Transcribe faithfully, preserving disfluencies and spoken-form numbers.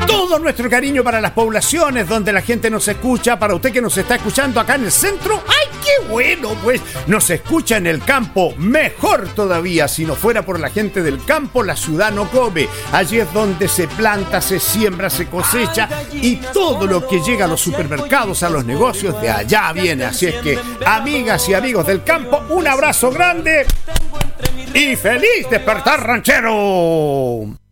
Todo nuestro cariño para las poblaciones donde la gente nos escucha, para usted que nos está escuchando acá en el centro. ¡Ay, qué bueno! Pues nos escucha en el campo, mejor todavía. Si no fuera por la gente del campo, la ciudad no come. Allí es donde se planta, se siembra, se cosecha y todo lo que llega a los supermercados, a los negocios, de allá viene. Así es que, amigas y amigos del campo, un abrazo grande y feliz despertar ranchero.